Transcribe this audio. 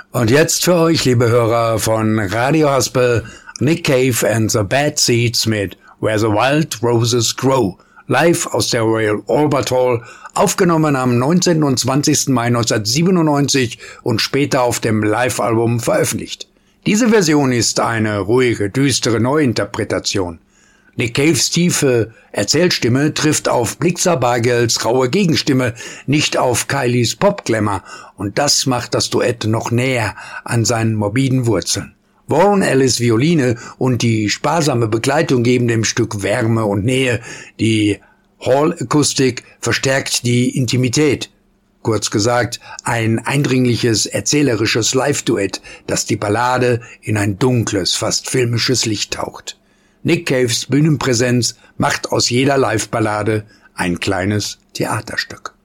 Und jetzt für euch, liebe Hörer von Radio Haspel, Nick Cave and the Bad Seeds mit Where the Wild Roses Grow, live aus der Royal Albert Hall, aufgenommen am 19. und 20. Mai 1997 und später auf dem Live-Album veröffentlicht. Diese Version ist eine ruhige, düstere Neuinterpretation. Nick Caves tiefe Erzählstimme trifft auf Blixa Bargels raue Gegenstimme, nicht auf Kylies Pop-Glamour, und das macht das Duett noch näher an seinen morbiden Wurzeln. Warren Ellis Violine und die sparsame Begleitung geben dem Stück Wärme und Nähe, die Hall-Akustik verstärkt die Intimität. Kurz gesagt, ein eindringliches, erzählerisches Live-Duett, das die Ballade in ein dunkles, fast filmisches Licht taucht. Nick Caves Bühnenpräsenz macht aus jeder Live-Ballade ein kleines Theaterstück.